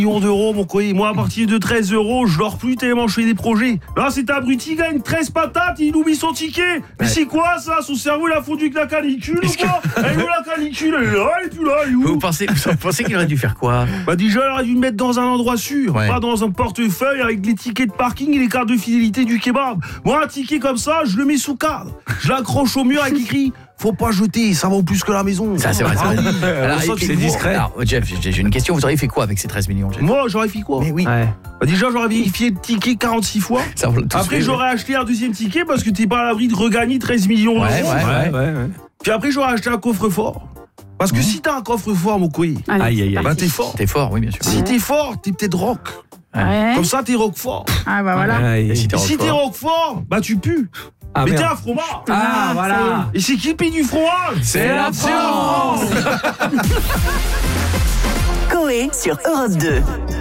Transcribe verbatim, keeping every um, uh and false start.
millions d'euros, mon coï. Moi, à partir de treize euros, je dors plus tellement je fais des projets. Là, c'est abruti, il gagne treize patates, il oublie son ticket. Mais ouais. C'est quoi ça? Son cerveau, il a fondu avec la canicule ou quoi? Elle est où la canicule? Elle est là, elle est plus là, elle est où? Vous pensez, vous pensez qu'il aurait dû faire quoi? Bah déjà, il aurait dû le mettre dans un endroit sûr, ouais. Pas dans un portefeuille avec les tickets de parking et les cartes de fidélité du kebab. Moi, un ticket comme ça, je le mets sous cadre. Je l'accroche au mur avec écrit « Faut pas jeter, ça vaut plus que la maison ». Ça, c'est vrai, c'est vrai. Alors, ça, c'est discret. Alors, Jeff, j'ai une question. Vous auriez fait quoi avec ces treize millions, Jeff? Moi, j'aurais fait quoi? Mais oui. Ouais. Bah déjà, j'aurais vérifié le ticket quarante-six fois. Ça, après, fait, j'aurais ouais. acheté un deuxième ticket parce que t'es pas à l'abri de regagner treize millions d'euros. Ouais, ouais, ouais, ouais, ouais. Puis après, j'aurais acheté un coffre-fort. Parce que mmh. si t'as un coffre-fort, mon couille, aïe, aïe, aïe. Bah t'es fort. T'es fort, oui, bien sûr. Si t'es fort, t'es peut-être rock. Ouais. Comme ça, t'es rock fort. Ah bah voilà. Ouais, et si t'es rock, si rock fort, bah tu pues. Ah, mais t'es un fromage. Ah, ah voilà. Et c'est qui paye du fromage? C'est la France. Coé sur Europe deux.